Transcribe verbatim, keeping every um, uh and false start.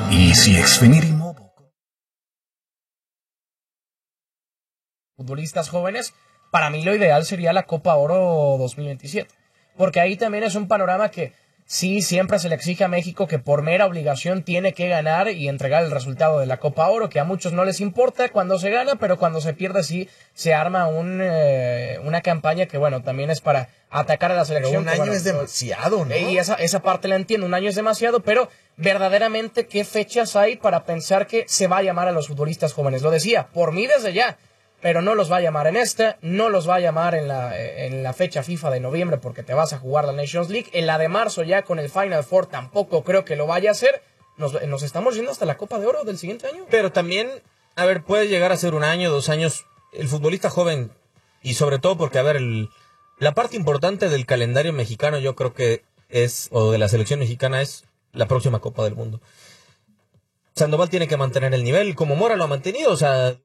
Easy Xfinity Mobile. Futbolistas jóvenes, para mí lo ideal sería la Copa Oro dos mil veintisiete, porque ahí también es un panorama que sí, siempre se le exige a México que por mera obligación tiene que ganar y entregar el resultado de la Copa Oro, que a muchos no les importa cuando se gana, pero cuando se pierde sí se arma un, eh, una campaña que, bueno, también es para atacar a la selección. Pero un año que, bueno, es demasiado, ¿no? Y esa, esa parte la entiendo, un año es demasiado, pero verdaderamente, ¿qué fechas hay para pensar que se va a llamar a los futbolistas jóvenes? Lo decía, por mí desde ya, pero no los va a llamar en esta, no los va a llamar en la, en la fecha FIFA de noviembre porque te vas a jugar la Nations League, en la de marzo ya con el Final Four tampoco creo que lo vaya a hacer. Nos, nos estamos yendo hasta la Copa de Oro del siguiente año. Pero también, a ver, puede llegar a ser un año, dos años, el futbolista joven, y sobre todo porque, a ver, el, la parte importante del calendario mexicano yo creo que es, o de la selección mexicana, es la próxima Copa del Mundo. Sandoval tiene que mantener el nivel, como Mora lo ha mantenido, o sea...